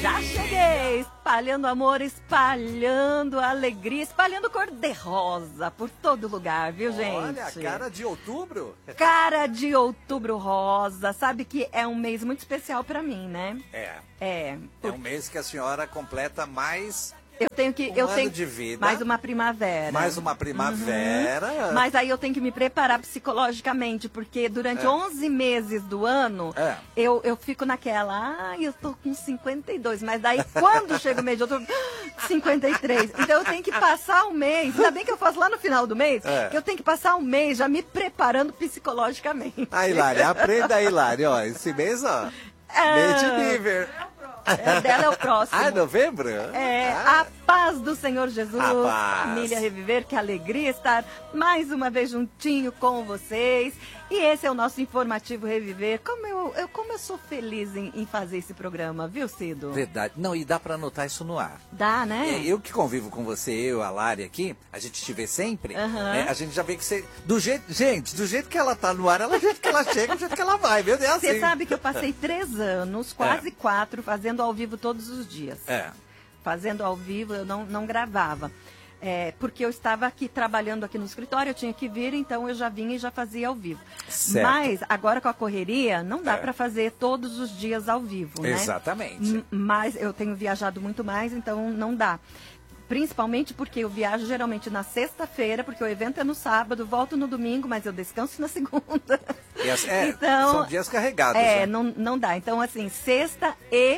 Já cheguei, espalhando amor, espalhando alegria, espalhando cor de rosa por todo lugar, viu, gente? Olha, cara de outubro. Cara de outubro rosa, sabe que é um mês muito especial pra mim, né? É um mês que a senhora completa mais... Eu tenho ano de vida. Mais uma primavera. Mais uma primavera. Uhum. Mas aí eu tenho que me preparar psicologicamente, porque durante 11 meses do ano, eu fico naquela, eu tô com 52, mas daí quando chega o mês de outubro, 53. Então eu tenho que passar o mês, ainda bem que eu faço lá no final do mês, que eu tenho que passar um mês já me preparando psicologicamente. A Hilária, aprenda aí, Hilária, ó, esse mês, ó, mês de nível. Dela é o próximo. Ah, novembro? A paz do Senhor Jesus, família Reviver, que alegria estar mais uma vez juntinho com vocês. E esse é o nosso informativo Reviver. Como eu sou feliz em fazer esse programa, viu, Cido? Verdade. Não, e dá pra anotar isso no ar. Dá, né? Eu que convivo com você, a Lari aqui, a gente te vê sempre, né? A gente já vê que você... do jeito que ela tá no ar, do jeito que ela chega, do jeito que ela vai, meu Deus. Você sabe que eu passei 3 anos, quase 4, fazendo ao vivo todos os dias. Fazendo ao vivo, eu não gravava. Porque eu estava aqui trabalhando aqui no escritório, eu tinha que vir, então eu já vinha e já fazia ao vivo. Certo. Mas agora com a correria, não dá para fazer todos os dias ao vivo, né? Exatamente. Mas eu tenho viajado muito mais, então não dá. Principalmente porque eu viajo geralmente na sexta-feira, porque o evento é no sábado, volto no domingo, mas eu descanso na segunda. Então, são dias carregados. Né? Não dá. Então, assim, sexta e...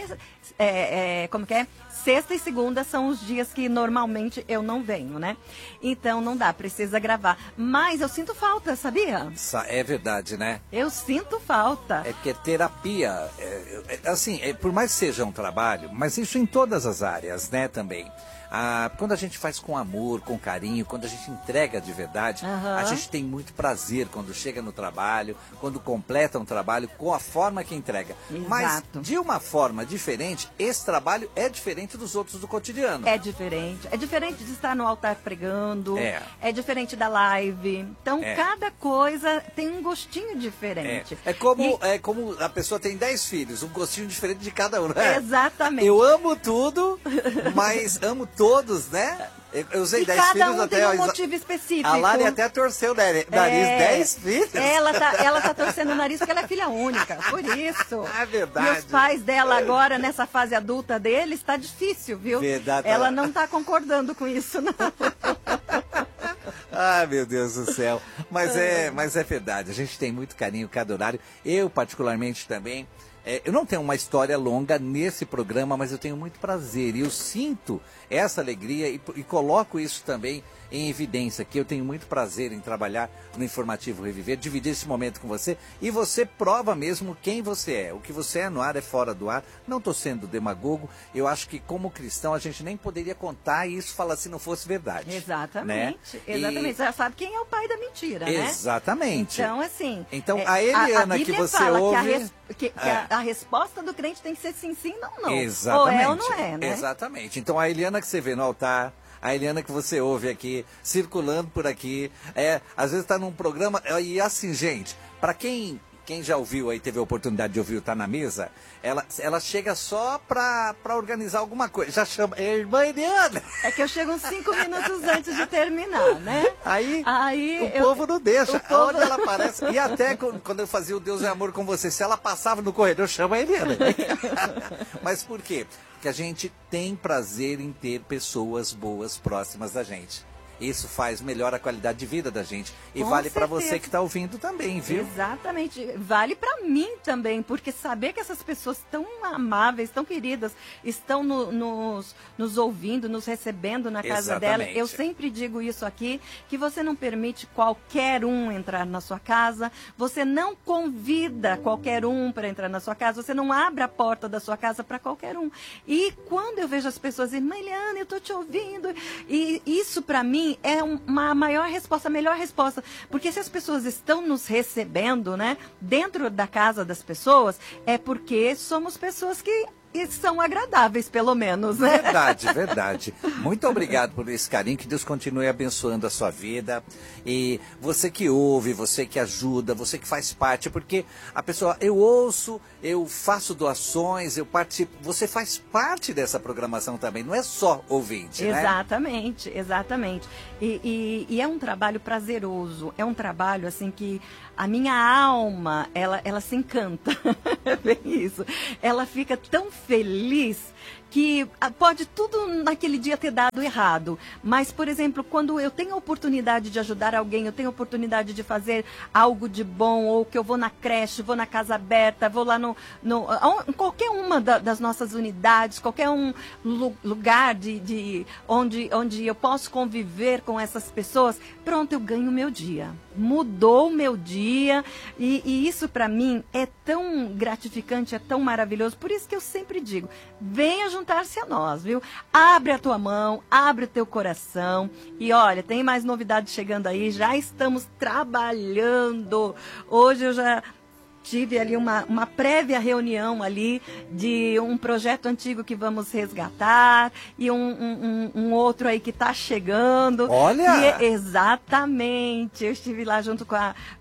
Sexta e segunda são os dias que normalmente eu não venho, né? Então não dá, precisa gravar. Mas eu sinto falta, sabia? É verdade, né? Eu sinto falta. É porque terapia, por mais que seja um trabalho, mas isso em todas as áreas, né, também. Quando a gente faz com amor, com carinho, quando a gente entrega de verdade, a gente tem muito prazer quando chega no trabalho, quando completa um trabalho com a forma que entrega. Exato. Mas de uma forma diferente, esse trabalho é diferente dos outros do cotidiano. É diferente. É diferente de estar no altar pregando. É diferente da live. Então, cada coisa tem um gostinho diferente. É como a pessoa tem 10 filhos, um gostinho diferente de cada um, né? Exatamente. Eu amo tudo, mas amo todos, né? Eu usei 10 filhos cada um até... tem um motivo específico. A Lari até torceu o nariz. 10 filhos? Ela tá torcendo o nariz porque ela é filha única. Por isso. É verdade. E os pais dela agora, nessa fase adulta deles, tá difícil, viu? Verdade. Ela não tá concordando com isso, não. Ai, meu Deus do céu. Mas é verdade. A gente tem muito carinho cada horário. Eu, particularmente, também. Eu não tenho uma história longa nesse programa, mas eu tenho muito prazer. E eu sinto essa alegria e coloco isso também em evidência, que eu tenho muito prazer em trabalhar no Informativo Reviver, dividir esse momento com você. E você prova mesmo quem você é. O que você é no ar é fora do ar. Não estou sendo demagogo. Eu acho que como cristão a gente nem poderia contar isso falar se não fosse verdade. Exatamente. Né? Exatamente. Você já sabe quem é o pai da mentira, né? Exatamente. Então, assim... Então, a Eliana que você ouve... Que a resposta do crente tem que ser sim, sim, não, não. Exatamente. Ou é ou não é, né? Exatamente. Então, a Eliana que você vê no altar, a Eliana que você ouve aqui, circulando por aqui, às vezes está num programa, e assim, gente, para quem já ouviu aí, teve a oportunidade de ouvir o Tá na Mesa, ela chega só pra organizar alguma coisa. Já chama, irmã Eliana. É que eu chego uns 5 minutos antes de terminar, né? Aí o povo não deixa. Onde ela aparece. E até quando eu fazia o Deus é Amor com você, se ela passava no corredor, chama a Eliana. Mas por quê? Porque a gente tem prazer em ter pessoas boas próximas da gente. Isso melhora a qualidade de vida da gente. E Com vale para certeza. você que está ouvindo também, viu? Exatamente. Vale para mim também, porque saber que essas pessoas tão amáveis, tão queridas, estão nos ouvindo, nos recebendo na casa dela. Eu sempre digo isso aqui, que você não permite qualquer um entrar na sua casa, você não convida qualquer um para entrar na sua casa, você não abre a porta da sua casa para qualquer um. E quando eu vejo as pessoas dizendo, Eliana, eu tô te ouvindo, e isso para mim é uma maior resposta, a melhor resposta. Porque se as pessoas estão nos recebendo, né, dentro da casa das pessoas, é porque somos pessoas que e são agradáveis, pelo menos, né? Verdade, verdade. Muito obrigado por esse carinho, que Deus continue abençoando a sua vida. E você que ouve, você que ajuda, você que faz parte, porque a pessoa, eu ouço, eu faço doações, eu participo, você faz parte dessa programação também, não é só ouvinte, né? Exatamente, exatamente. E é um trabalho prazeroso, é um trabalho assim que a minha alma, ela se encanta, é bem isso. Ela fica tão feliz que pode tudo naquele dia ter dado errado. Mas, por exemplo, quando eu tenho a oportunidade de ajudar alguém, eu tenho a oportunidade de fazer algo de bom, ou que eu vou na creche, vou na casa aberta, vou lá em qualquer uma das nossas unidades, qualquer lugar onde eu posso conviver com essas pessoas, pronto, eu ganho o meu dia. Mudou o meu dia, e isso para mim é tão gratificante, é tão maravilhoso. Por isso que eu sempre digo, venha juntar-se a nós, viu? Abre a tua mão, abre o teu coração. E olha, tem mais novidades chegando aí, já estamos trabalhando. Hoje eu já tive ali uma prévia reunião ali de um projeto antigo que vamos resgatar e um outro aí que está chegando. Olha! Exatamente. Eu estive lá junto com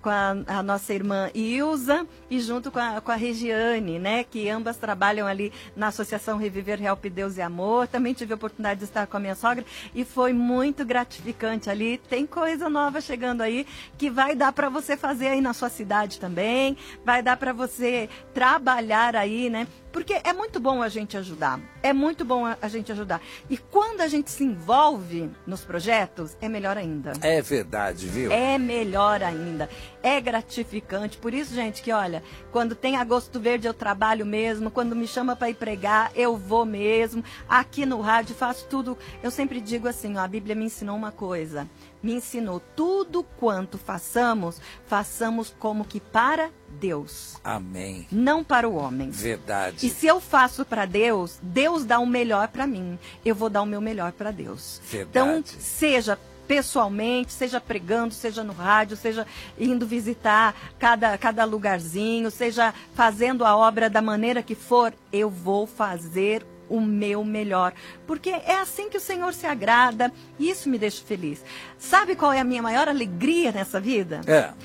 a nossa irmã Ilza e junto com a Regiane, né? Que ambas trabalham ali na Associação Reviver Help Deus e Amor. Também tive a oportunidade de estar com a minha sogra e foi muito gratificante ali. Tem coisa nova chegando aí que vai dar para você fazer aí na sua cidade também. Vai dar para você trabalhar aí, né? Porque é muito bom a gente ajudar. É muito bom a gente ajudar. E quando a gente se envolve nos projetos, é melhor ainda. É verdade, viu? É melhor ainda. É gratificante. Por isso, gente, que olha, quando tem Agosto Verde eu trabalho mesmo. Quando me chama para ir pregar, eu vou mesmo. Aqui no rádio faço tudo. Eu sempre digo assim, ó, a Bíblia me ensinou uma coisa. Me ensinou, tudo quanto façamos, façamos como que para Deus. Amém. Não para o homem. Verdade. E se eu faço para Deus, Deus dá o melhor para mim. Eu vou dar o meu melhor para Deus. Verdade. Então, seja pessoalmente, seja pregando, seja no rádio, seja indo visitar cada lugarzinho, seja fazendo a obra da maneira que for, eu vou fazer o meu melhor, porque é assim que o Senhor se agrada, e isso me deixa feliz. Sabe qual é a minha maior alegria nessa vida?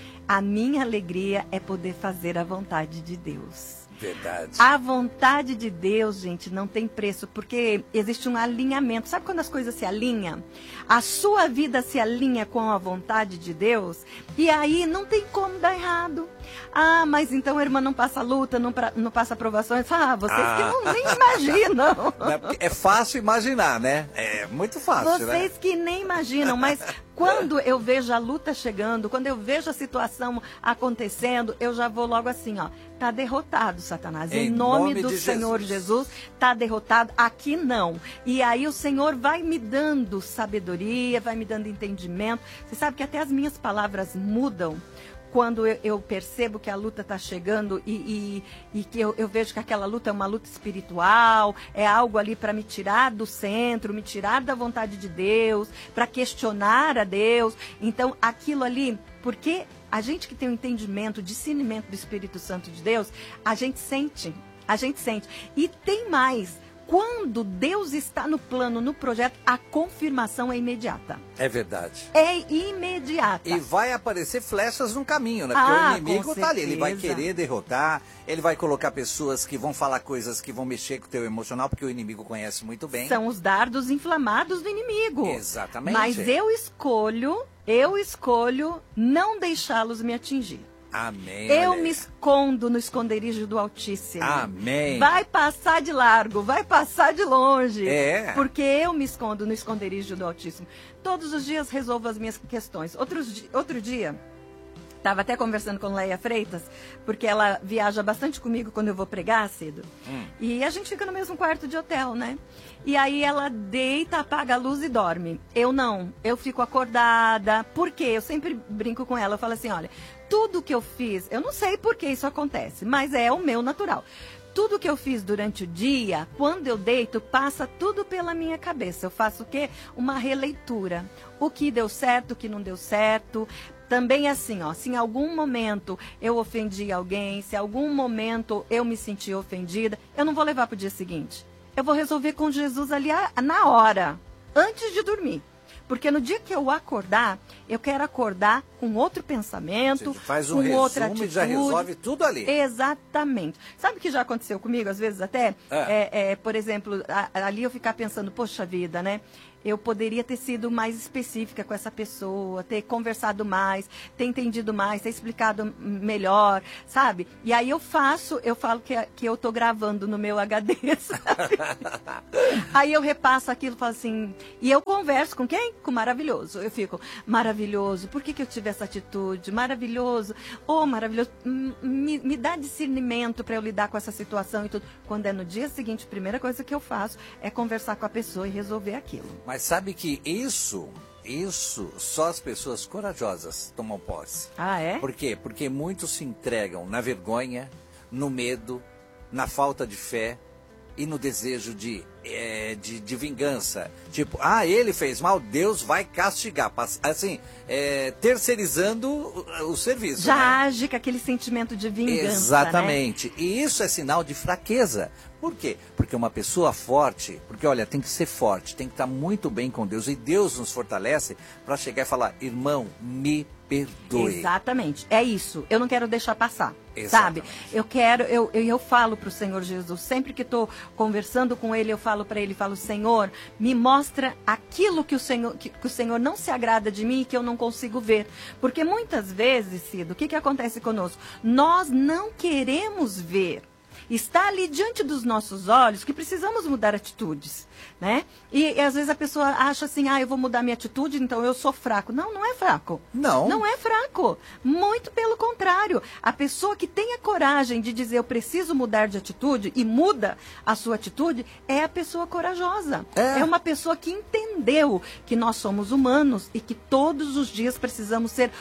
A minha alegria é poder fazer a vontade de Deus. Verdade. A vontade de Deus, gente, não tem preço, porque existe um alinhamento. Sabe quando as coisas se alinham? A sua vida se alinha com a vontade de Deus, e aí não tem como dar errado. Ah, mas então a irmã não passa luta, não passa provações. Ah, vocês que nem imaginam. É fácil imaginar, né? É muito fácil, Vocês que nem imaginam, mas quando eu vejo a luta chegando, quando eu vejo a situação acontecendo, eu já vou logo assim, ó. Tá derrotado, Satanás. Em nome do Senhor Jesus, tá derrotado. Aqui não. E aí o Senhor vai me dando sabedoria, vai me dando entendimento. Você sabe que até as minhas palavras mudam quando eu percebo que a luta está chegando e que eu vejo que aquela luta é uma luta espiritual, é algo ali para me tirar do centro, me tirar da vontade de Deus, para questionar a Deus. Então, aquilo ali, porque a gente que tem o entendimento, o discernimento do Espírito Santo de Deus, a gente sente. E tem mais. Quando Deus está no plano, no projeto, a confirmação é imediata. É verdade. É imediata. E vai aparecer flechas no caminho, né? Porque o inimigo está ali, ele vai querer derrotar, ele vai colocar pessoas que vão falar coisas que vão mexer com o teu emocional, porque o inimigo conhece muito bem. São os dardos inflamados do inimigo. Exatamente. Mas eu escolho não deixá-los me atingir. Amém. Eu me escondo no esconderijo do Altíssimo. Amém. Vai passar de largo, vai passar de longe. Porque eu me escondo no esconderijo do Altíssimo. Todos os dias resolvo as minhas questões. Outro dia, estava até conversando com Leia Freitas, porque ela viaja bastante comigo quando eu vou pregar, Cido. E a gente fica no mesmo quarto de hotel, né? E aí ela deita, apaga a luz e dorme. Eu não, eu fico acordada. Por quê? Eu sempre brinco com ela, eu falo assim, olha, tudo que eu fiz, eu não sei por que isso acontece, mas é o meu natural. Tudo que eu fiz durante o dia, quando eu deito, passa tudo pela minha cabeça. Eu faço o quê? Uma releitura. O que deu certo, o que não deu certo. Também assim, ó, se em algum momento eu ofendi alguém, se em algum momento eu me senti ofendida, eu não vou levar para o dia seguinte. Eu vou resolver com Jesus ali na hora, antes de dormir. Porque no dia que eu acordar, eu quero acordar com outro pensamento, faz com outra atitude. E já resolve tudo ali. Exatamente. Sabe o que já aconteceu comigo, às vezes até? Por exemplo, ali eu ficar pensando, poxa vida, né? Eu poderia ter sido mais específica com essa pessoa, ter conversado mais, ter entendido mais, ter explicado melhor, sabe? E aí eu falo que eu tô gravando no meu HD, sabe? Aí eu repasso aquilo, falo assim, e eu converso com quem? Com o maravilhoso. Eu fico, maravilhoso, por que eu tive essa atitude? Maravilhoso, maravilhoso, me dá discernimento para eu lidar com essa situação e tudo. Quando é no dia seguinte, a primeira coisa que eu faço é conversar com a pessoa e resolver aquilo. Mas sabe que isso só as pessoas corajosas tomam posse. Ah, é? Por quê? Porque muitos se entregam na vergonha, no medo, na falta de fé e no desejo de vingança. Tipo, ele fez mal, Deus vai castigar. Assim, terceirizando o serviço. Já age com aquele sentimento de vingança. Exatamente. Né? E isso é sinal de fraqueza. Por quê? Porque uma pessoa forte, porque olha, tem que ser forte, tem que estar muito bem com Deus. E Deus nos fortalece para chegar e falar, irmão, me perdoe. Exatamente, é isso. Eu não quero deixar passar, exatamente. Sabe? Eu falo para o Senhor Jesus, sempre que estou conversando com Ele, eu falo para Ele, Senhor, me mostra aquilo que o Senhor não se agrada de mim e que eu não consigo ver. Porque muitas vezes, Cido, o que acontece conosco? Nós não queremos ver. Está ali diante dos nossos olhos que precisamos mudar atitudes, né? E às vezes a pessoa acha assim, eu vou mudar minha atitude, então eu sou fraco. Não, não é fraco. Não. Não é fraco. Muito pelo contrário. A pessoa que tem a coragem de dizer eu preciso mudar de atitude e muda a sua atitude é a pessoa corajosa. É uma pessoa que entendeu que nós somos humanos e que todos os dias precisamos ser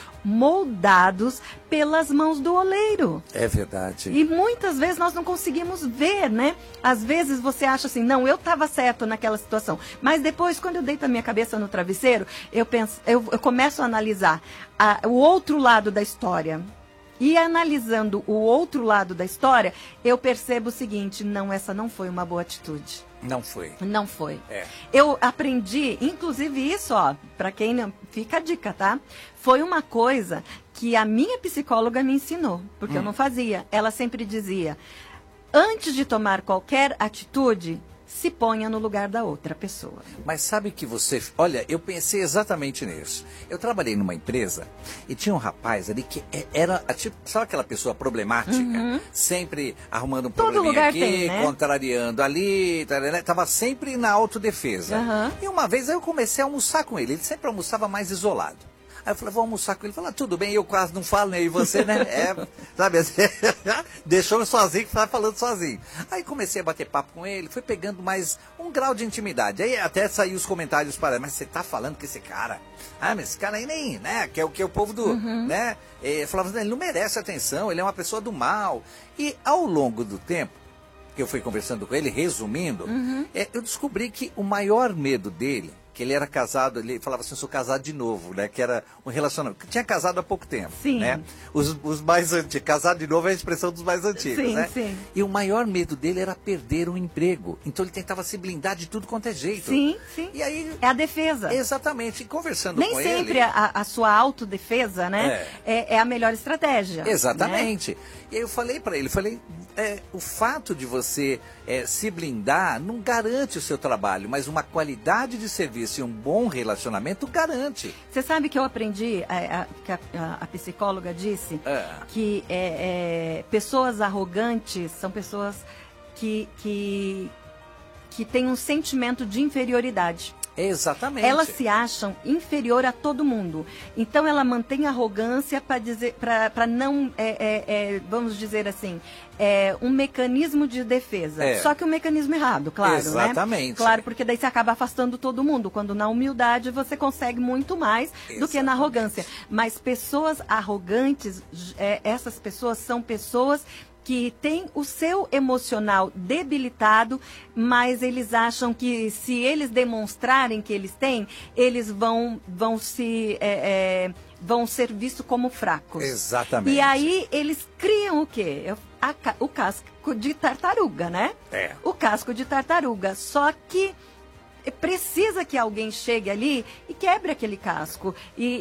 moldados pelas mãos do oleiro. É verdade. E muitas vezes nós não conseguimos ver, né? Às vezes você acha assim, não, eu estava certo naquela situação. Mas depois, quando eu deito a minha cabeça no travesseiro, eu começo a analisar o outro lado da história. E analisando o outro lado da história, eu percebo o seguinte, não, essa não foi uma boa atitude. Não foi. Não foi. Eu aprendi, inclusive isso, para quem não... Fica a dica, tá? Foi uma coisa que a minha psicóloga me ensinou, porque eu não fazia. Ela sempre dizia, antes de tomar qualquer atitude, se ponha no lugar da outra pessoa. Mas sabe que olha, eu pensei exatamente nisso. Eu trabalhei numa empresa e tinha um rapaz ali que era, tipo, sabe aquela pessoa problemática? Sempre arrumando um probleminha aqui, tem, né? contrariando ali, tava sempre na autodefesa. E uma vez eu comecei a almoçar com ele sempre almoçava mais isolado. Aí eu falei, vou almoçar com ele. Ele falou, tudo bem, eu quase não falo, nem você, né? Sabe assim? Deixou eu sozinho, que estava falando sozinho. Aí comecei a bater papo com ele, fui pegando mais um grau de intimidade. Aí até saiu os comentários para ele, mas você tá falando com esse cara? Mas esse cara aí nem, né? Que é o povo do, né? Falava assim, ele não merece atenção, ele é uma pessoa do mal. E ao longo do tempo, que eu fui conversando com ele, resumindo, eu descobri que o maior medo dele, que ele era casado, ele falava assim, eu sou casado de novo, né? Que era um relacionamento. Tinha casado há pouco tempo, sim, né? Os mais antigos. Casado de novo é a expressão dos mais antigos, sim, né? Sim. E o maior medo dele era perder o emprego. Então ele tentava se blindar de tudo quanto é jeito. Sim, sim. E aí, é a defesa. Exatamente. E conversando Nem com ele... Nem sempre a sua autodefesa, né? É a melhor estratégia. Exatamente. Né? E aí eu falei para ele, o fato de você se blindar não garante o seu trabalho, mas uma qualidade de serviço e um bom relacionamento garante. Você sabe que eu aprendi, que a psicóloga disse, que pessoas arrogantes são pessoas que têm um sentimento de inferioridade. Exatamente. Elas se acham inferior a todo mundo. Então ela mantém a arrogância para não, vamos dizer assim, um mecanismo de defesa. Só que um mecanismo errado, claro. Exatamente. Né? Claro, porque daí você acaba afastando todo mundo. Quando na humildade você consegue muito mais do que na arrogância. Mas pessoas arrogantes, essas pessoas são pessoas que têm o seu emocional debilitado, mas eles acham que se eles demonstrarem que eles têm, eles vão ser vistos como fracos. Exatamente. E aí eles criam o quê? O casco de tartaruga, né? O casco de tartaruga. Só que precisa que alguém chegue ali e quebre aquele casco.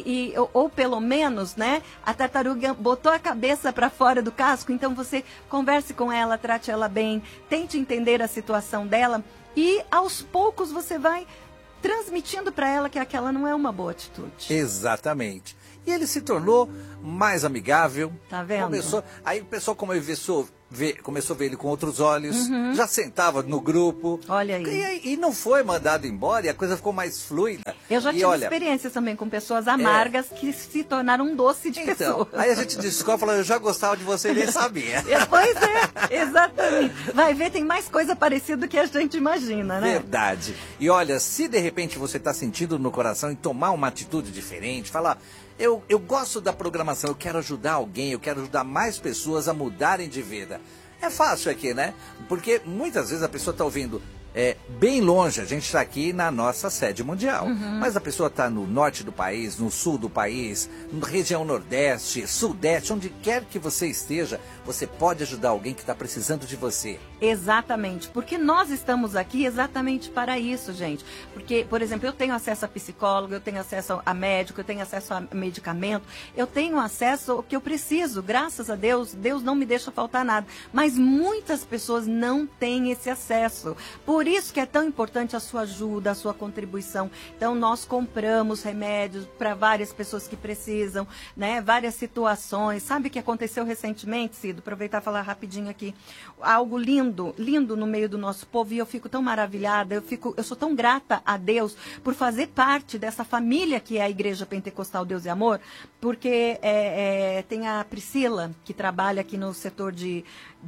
Ou pelo menos, né? A tartaruga botou a cabeça para fora do casco, então você converse com ela, trate ela bem, tente entender a situação dela e aos poucos você vai transmitindo para ela que aquela não é uma boa atitude. Exatamente. E ele se tornou mais amigável. Tá vendo? Aí o pessoal começou a ver ele com outros olhos, já sentava no grupo. Olha aí. E não foi mandado embora e a coisa ficou mais fluida. Eu já tive experiências também com pessoas amargas que se tornaram um doce de pessoa. Aí a gente descobre, fala, eu já gostava de você e nem sabia. Pois é, exatamente. Vai ver, tem mais coisa parecida do que a gente imagina, né? Verdade. E olha, se de repente você está sentindo no coração em tomar uma atitude diferente, falar... Eu gosto da programação, eu quero ajudar alguém, eu quero ajudar mais pessoas a mudarem de vida. É fácil aqui, né? Porque muitas vezes a pessoa está ouvindo bem longe, a gente está aqui na nossa sede mundial. Mas a pessoa está no norte do país, no sul do país, na região nordeste, sudeste, onde quer que você esteja, você pode ajudar alguém que está precisando de você. Exatamente, porque nós estamos aqui exatamente para isso, gente. Porque, por exemplo, eu tenho acesso a psicólogo, eu tenho acesso a médico, eu tenho acesso a medicamento, eu tenho acesso ao que eu preciso, graças a Deus, Deus não me deixa faltar nada. Mas muitas pessoas não têm esse acesso. Por isso que é tão importante a sua ajuda, a sua contribuição. Então, nós compramos remédios para várias pessoas que precisam, né? Várias situações. Sabe o que aconteceu recentemente, Cido? Aproveitar e falar rapidinho aqui. Algo lindo no meio do nosso povo, e eu fico tão maravilhada, eu sou tão grata a Deus por fazer parte dessa família que é a Igreja Pentecostal Deus e Amor, porque tem a Priscila, que trabalha aqui no setor de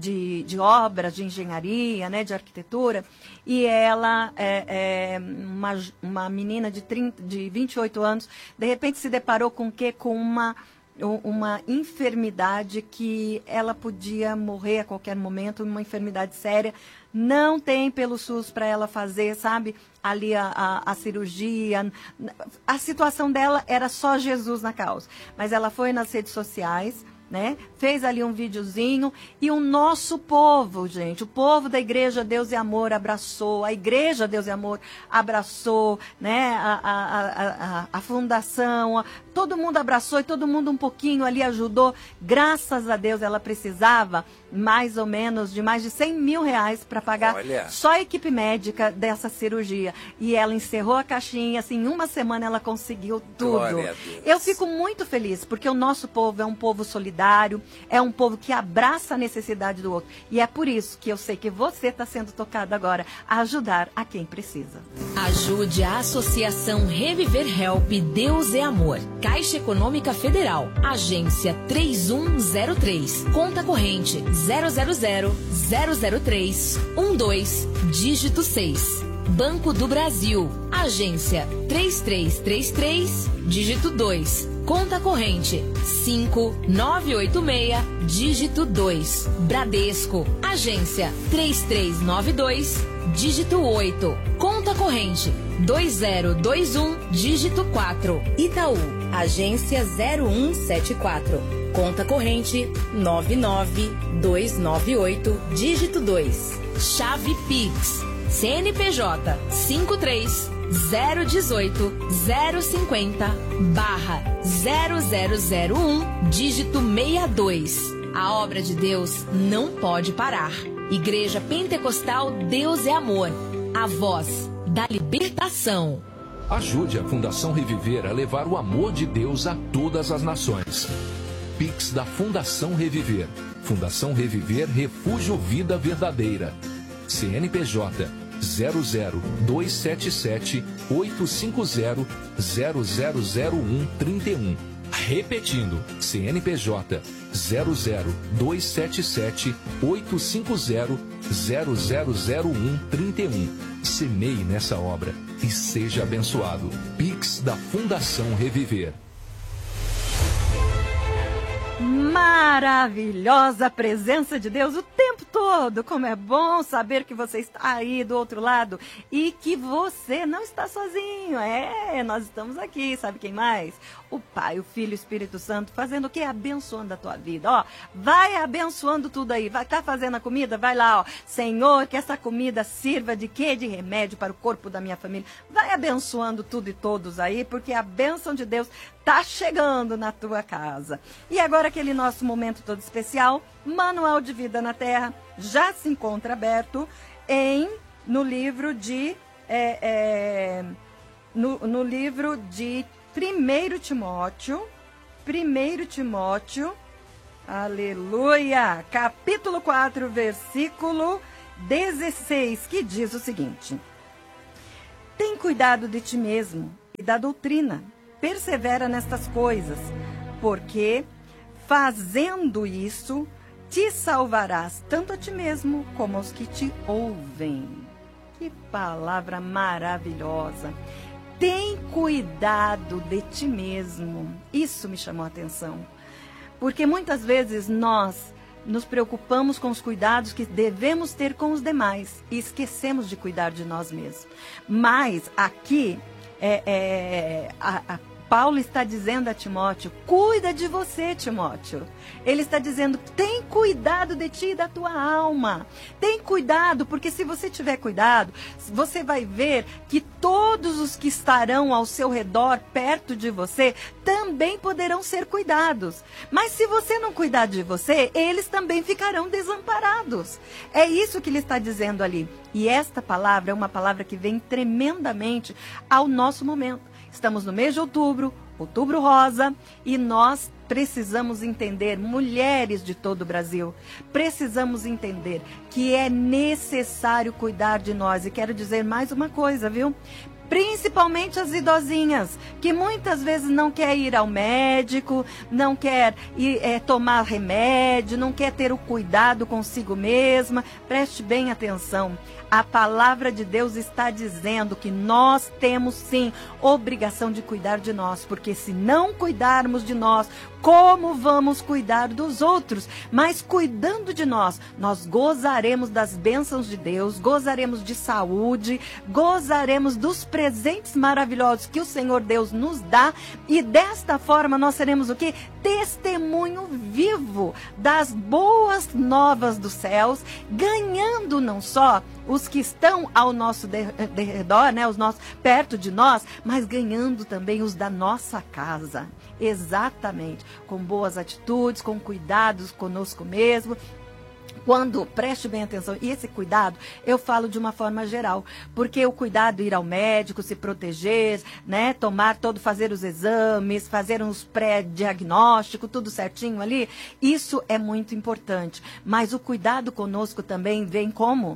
obras, de engenharia, né, de arquitetura, e ela é uma menina de 28 anos, de repente se deparou com o quê? Com uma enfermidade que ela podia morrer a qualquer momento, uma enfermidade séria. Não tem pelo SUS para ela fazer, sabe, ali a cirurgia. A situação dela era só Jesus na causa. Mas ela foi nas redes sociais, né? Fez ali um videozinho e o nosso povo, gente, o povo da Igreja Deus e Amor abraçou, a Igreja Deus e Amor abraçou, né? A fundação, todo mundo abraçou e todo mundo um pouquinho ali ajudou. Graças a Deus ela precisava mais ou menos de mais de 100 mil reais para pagar só a equipe médica dessa cirurgia. E ela encerrou a caixinha, assim, em uma semana ela conseguiu tudo. Glória a Deus. Eu fico muito feliz, porque o nosso povo é um povo solidário, é um povo que abraça a necessidade do outro. E é por isso que eu sei que você está sendo tocado agora a ajudar a quem precisa. Ajude a Associação Reviver Help Deus é Amor. Caixa Econômica Federal, agência 3103, conta corrente 000-003-12, dígito 6. Banco do Brasil, agência 3333, dígito 2. Conta corrente 5986, dígito 2. Bradesco, agência 3392, dígito 8. Conta corrente 2021, dígito 4. Itaú, agência 0174. Conta corrente 99298, dígito 2. Chave Pix, CNPJ 53-018-050/0001, dígito 62. A obra de Deus não pode parar. Igreja Pentecostal Deus é Amor, a voz da libertação. Ajude a Fundação Reviver a levar o amor de Deus a todas as nações. Pix da Fundação Reviver. Fundação Reviver Refúgio Vida Verdadeira. CNPJ 00-277-850-000131. Repetindo, CNPJ 00-277-850-000131. Semeie nessa obra e seja abençoado. Pix da Fundação Reviver. Maravilhosa presença de Deus o tempo todo. Como é bom saber que você está aí do outro lado e que você não está sozinho. Nós estamos aqui, sabe quem mais? O Pai, o Filho e o Espírito Santo fazendo o quê? Abençoando a tua vida. Ó, vai abençoando tudo aí. Vai tá fazendo a comida? Vai lá, ó. Senhor, que essa comida sirva de quê? De remédio para o corpo da minha família. Vai abençoando tudo e todos aí, porque a bênção de Deus tá chegando na tua casa. E agora aquele nosso momento todo especial, Manual de Vida na Terra, já se encontra aberto no livro de no livro de 1 Timóteo, aleluia, capítulo 4, versículo 16, que diz o seguinte: tem cuidado de ti mesmo e da doutrina, persevera nestas coisas, porque fazendo isso, te salvarás tanto a ti mesmo como aos que te ouvem. Que palavra maravilhosa! Tem cuidado de ti mesmo. Isso me chamou a atenção. Porque muitas vezes nós nos preocupamos com os cuidados que devemos ter com os demais e esquecemos de cuidar de nós mesmos. Mas aqui, Paulo está dizendo a Timóteo, cuida de você, Timóteo. Ele está dizendo, tem cuidado de ti e da tua alma. Tem cuidado, porque se você tiver cuidado, você vai ver que todos os que estarão ao seu redor, perto de você, também poderão ser cuidados. Mas se você não cuidar de você, eles também ficarão desamparados. É isso que ele está dizendo ali. E esta palavra é uma palavra que vem tremendamente ao nosso momento. Estamos no mês de outubro, Outubro Rosa, e nós precisamos entender, mulheres de todo o Brasil, precisamos entender que é necessário cuidar de nós. E quero dizer mais uma coisa, viu? Principalmente as idosinhas, que muitas vezes não quer ir ao médico, não quer tomar remédio, não quer ter o cuidado consigo mesma. Preste bem atenção. A palavra de Deus está dizendo que nós temos sim obrigação de cuidar de nós, porque se não cuidarmos de nós, como vamos cuidar dos outros? Mas cuidando de nós, nós gozaremos das bênçãos de Deus, gozaremos de saúde, gozaremos dos presentes maravilhosos que o Senhor Deus nos dá, e desta forma nós seremos o quê? Testemunho vivo das boas novas dos céus, ganhando não só os que estão ao nosso redor, né, os nossos perto de nós, mas ganhando também os da nossa casa. Exatamente, com boas atitudes, com cuidados conosco mesmo. Quando, preste bem atenção, e esse cuidado eu falo de uma forma geral, porque o cuidado, ir ao médico, se proteger, né, fazer os exames, fazer uns pré-diagnósticos, tudo certinho ali, isso é muito importante. Mas o cuidado conosco também vem como?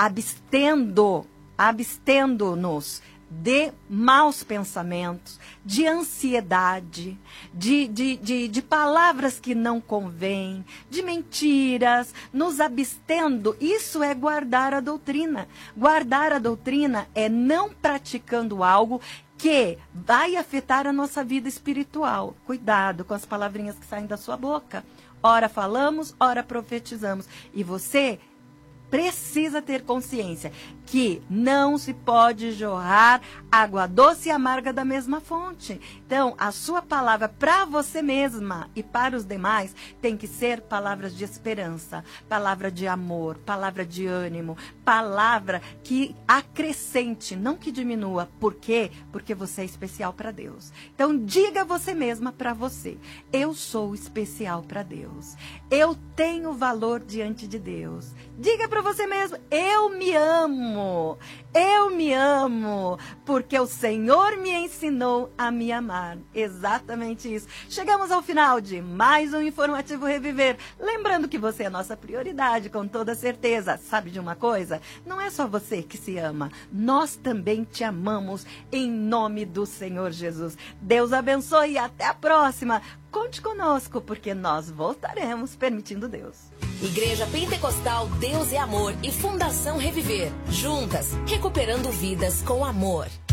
Abstendo-nos de maus pensamentos, de ansiedade, de palavras que não convêm, de mentiras, nos abstendo. Isso é guardar a doutrina. Guardar a doutrina é não praticando algo que vai afetar a nossa vida espiritual. Cuidado com as palavrinhas que saem da sua boca. Ora falamos, ora profetizamos. E você precisa ter consciência que não se pode jorrar água doce e amarga da mesma fonte. Então, a sua palavra para você mesma e para os demais tem que ser palavras de esperança, palavra de amor, palavra de ânimo, palavra que acrescente, não que diminua. Por quê? Porque você é especial para Deus. Então, diga você mesma para você: eu sou especial para Deus. Eu tenho valor diante de Deus. Diga para você mesmo: eu me amo. Eu me amo, porque o Senhor me ensinou a me amar. Exatamente isso. Chegamos ao final de mais um Informativo Reviver. Lembrando que você é a nossa prioridade, com toda certeza. Sabe de uma coisa? Não é só você que se ama. Nós também te amamos, em nome do Senhor Jesus. Deus abençoe e até a próxima. Conte conosco, porque nós voltaremos, permitindo Deus. Igreja Pentecostal Deus é Amor e Fundação Reviver. Juntas, recuperando vidas com amor.